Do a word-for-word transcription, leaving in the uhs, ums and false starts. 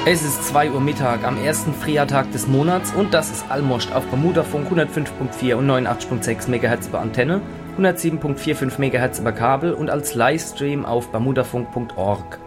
Es ist zwei Uhr Mittag am ersten Frühjahrtag des Monats und das ist Almost auf Bermudafunk hundertfünf Komma vier und neunundachtzig Komma sechs Megahertz über Antenne, hundertsieben Komma fünfundvierzig Megahertz über Kabel und als Livestream auf bermudafunk Punkt org.